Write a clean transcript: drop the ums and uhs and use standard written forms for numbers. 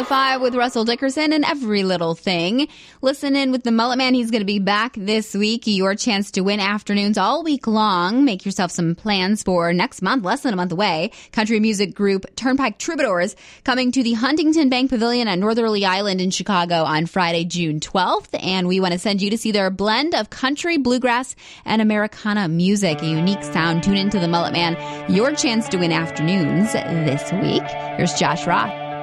105 with Russell Dickerson and Every Little Thing. Listen in with the Mullet Man. He's going to be back this week. Your chance to win afternoons all week long. Make yourself some plans for next month, less than a month away. Country music group Turnpike Troubadours coming to the Huntington Bank Pavilion at Northerly Island in Chicago on Friday, June 12th. And we want to send you to see their blend of country, bluegrass, and Americana music. A unique sound. Tune into the Mullet Man. Your chance to win afternoons this week. Here's Josh Roth.